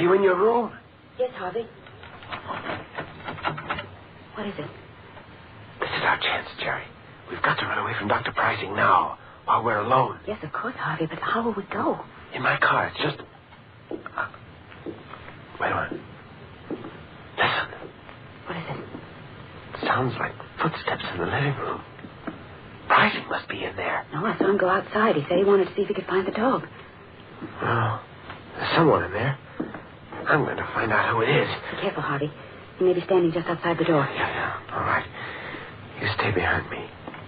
you in your room? Yes, Harvey. What is it? This is our chance, Jerry. We've got to run away from Dr. Pricing now, while we're alone. Yes, of course, Harvey, but how will we go? In my car. It's just... Wait a minute. Listen. What is it? It sounds like footsteps in the living room. Pricing must be in there. No, I saw him go outside. He said he wanted to see if he could find the dog. Oh, there's someone in there. I'm going to find out who it is. Be careful, Harvey. He may be standing just outside the door. Yeah. All right. You stay behind me.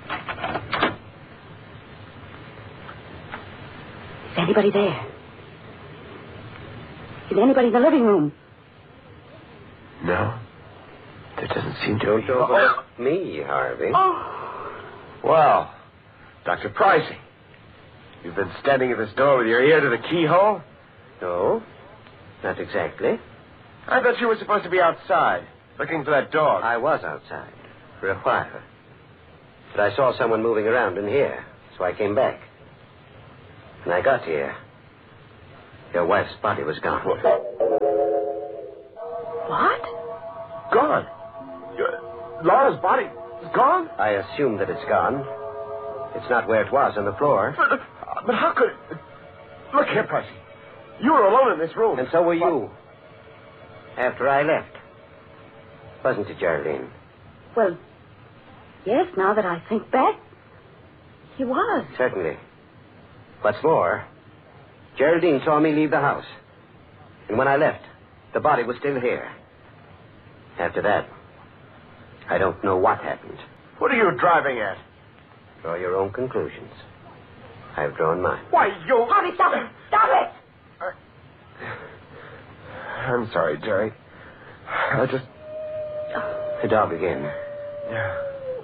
Is anybody there? Is anybody in the living room? No. There doesn't seem to be. Don't overlook me, Harvey. Well, Dr. Pricing, you've been standing at this door with your ear to the keyhole? No, not exactly. I thought you were supposed to be outside, looking for that dog. I was outside for a while. But I saw someone moving around in here, so I came back. When I got here, your wife's body was gone. What? Gone? Laura's body is gone? I assume that it's gone. It's not where it was on the floor. But how could... Look here, Pricey. You were alone in this room. And so were you. After I left. Wasn't it, Geraldine? Well, yes, now that I think back, he was. Certainly. What's more, Geraldine saw me leave the house. And when I left, the body was still here. After that, I don't know what happened. What are you driving at? Draw your own conclusions. I've drawn mine. Why, you... Harvey, stop it! Stop it! I'm sorry, Jerry. I just... The dog again. Yeah.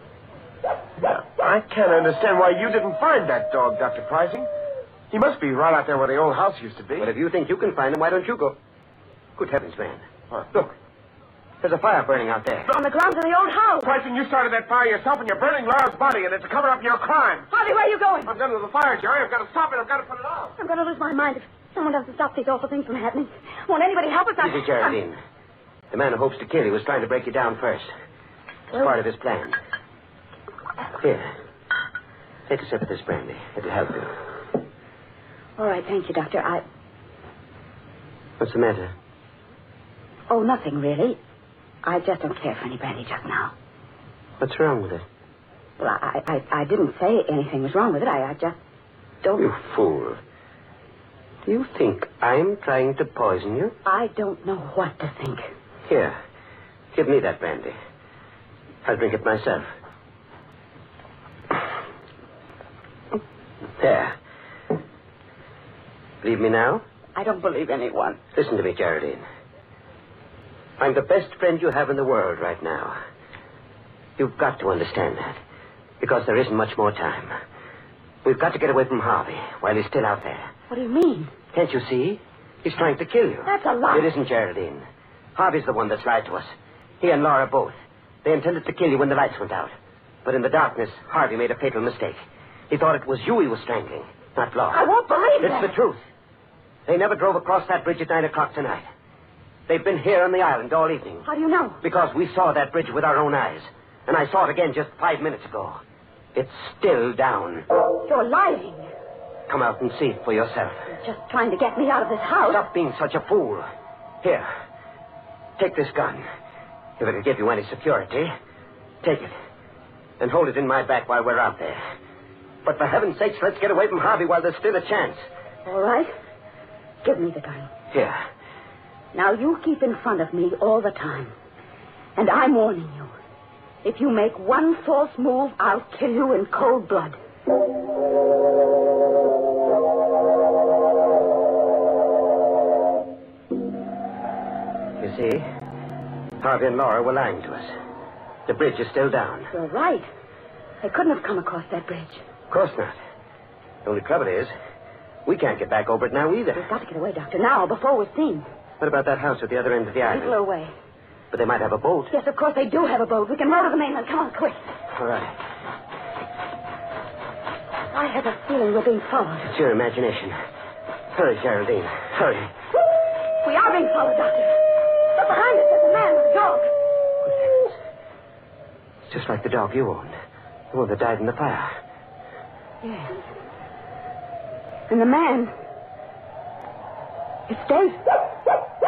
I can't understand why you didn't find that dog, Dr. Pricing. He must be right out there where the old house used to be. Well, if you think you can find him, why don't you go? Good heavens, man. What? Look. There's a fire burning out there. On the grounds of the old house. Pricing, you started that fire yourself, and you're burning Laura's body, and it's a cover-up your crime. Harvey, where are you going? I'm done with the fire, Jerry. I've got to stop it. I've got to put it out. I'm going to lose my mind if someone doesn't stop these awful things from happening. Won't anybody help us? Easy, Geraldine. The man who hopes to kill you was trying to break you down first. It's part of his plan. Here. Take a sip of this brandy. It'll help you. All right, thank you, Doctor. What's the matter? Oh, nothing, really. I just don't care for any brandy just now. What's wrong with it? Well, I didn't say anything was wrong with it. I just don't... You fool. Do you think I'm trying to poison you? I don't know what to think. Here. Give me that brandy. I'll drink it myself. There. Believe me now? I don't believe anyone. Listen to me, Geraldine. I'm the best friend you have in the world right now. You've got to understand that. Because there isn't much more time. We've got to get away from Harvey while he's still out there. What do you mean? Can't you see? He's trying to kill you. That's a lie. It isn't, Geraldine. Harvey's the one that's lied to us. He and Laura both. They intended to kill you when the lights went out. But in the darkness, Harvey made a fatal mistake. He thought it was you he was strangling, not Laura. I won't believe that. It's the truth. They never drove across that bridge at 9 o'clock tonight. They've been here on the island all evening. How do you know? Because we saw that bridge with our own eyes. And I saw it again just 5 minutes ago. It's still down. You're lying. Come out and see it for yourself. You're just trying to get me out of this house. Stop being such a fool. Here. Take this gun. If it'll give you any security, take it. And hold it in my back while we're out there. But for heaven's sakes, let's get away from Harvey while there's still a chance. All right. Give me the gun. Here. Now, you keep in front of me all the time. And I'm warning you. If you make one false move, I'll kill you in cold blood. You see, Harvey and Laura were lying to us. The bridge is still down. You're right. They couldn't have come across that bridge. Of course not. The only trouble is, we can't get back over it now either. We've got to get away, Doctor, now, before we're seen. What about that house at the other end of the A island? little away. But they might have a boat. Yes, of course, they do have a boat. We can row to the mainland. Come on, quick. All right. I have a feeling we're being followed. It's your imagination. Hurry, Geraldine. Hurry. We are being followed, Doctor. Look behind us. There's a man with a dog. Good heavens. It's just like the dog you owned. The one that died in the fire. Yes. And the man... It's Dave.